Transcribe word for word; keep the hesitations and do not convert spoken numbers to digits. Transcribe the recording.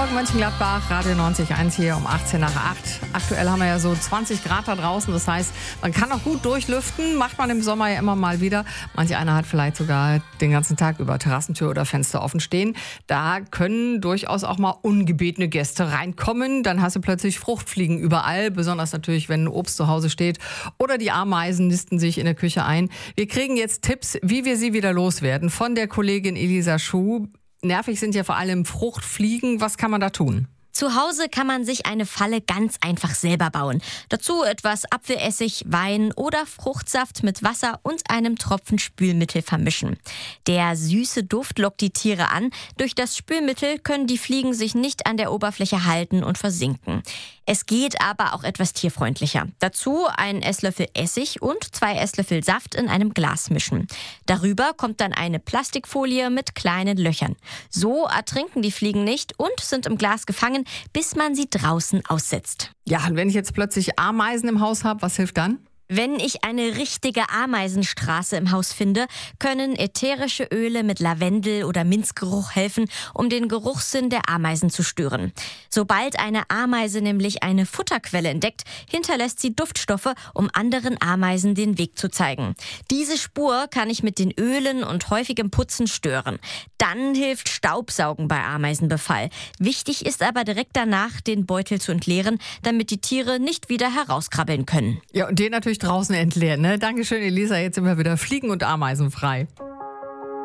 Morgen, Mönchengladbach, Radio neunzig Komma eins hier um achtzehn nach acht. Aktuell haben wir ja so zwanzig Grad da draußen, das heißt, man kann auch gut durchlüften, macht man im Sommer ja immer mal wieder. Manch einer hat vielleicht sogar den ganzen Tag über Terrassentür oder Fenster offen stehen. Da können durchaus auch mal ungebetene Gäste reinkommen. Dann hast du plötzlich Fruchtfliegen überall, besonders natürlich, wenn Obst zu Hause steht. Oder die Ameisen nisten sich in der Küche ein. Wir kriegen jetzt Tipps, wie wir sie wieder loswerden, von der Kollegin Elisa Schuh. Nervig sind ja vor allem Fruchtfliegen. Was kann man da tun? Zu Hause kann man sich eine Falle ganz einfach selber bauen. Dazu etwas Apfelessig, Wein oder Fruchtsaft mit Wasser und einem Tropfen Spülmittel vermischen. Der süße Duft lockt die Tiere an. Durch das Spülmittel können die Fliegen sich nicht an der Oberfläche halten und versinken. Es geht aber auch etwas tierfreundlicher. Dazu einen Esslöffel Essig und zwei Esslöffel Saft in einem Glas mischen. Darüber kommt dann eine Plastikfolie mit kleinen Löchern. So ertrinken die Fliegen nicht und sind im Glas gefangen, bis man sie draußen aussetzt. Ja, und wenn ich jetzt plötzlich Ameisen im Haus habe, was hilft dann? Wenn ich eine richtige Ameisenstraße im Haus finde, können ätherische Öle mit Lavendel- oder Minzgeruch helfen, um den Geruchssinn der Ameisen zu stören. Sobald eine Ameise nämlich eine Futterquelle entdeckt, hinterlässt sie Duftstoffe, um anderen Ameisen den Weg zu zeigen. Diese Spur kann ich mit den Ölen und häufigem Putzen stören. Dann hilft Staubsaugen bei Ameisenbefall. Wichtig ist aber direkt danach, den Beutel zu entleeren, damit die Tiere nicht wieder herauskrabbeln können. Ja, und den natürlich draußen entleeren. Ne? Dankeschön, Elisa. Jetzt sind wir wieder fliegen- und ameisenfrei.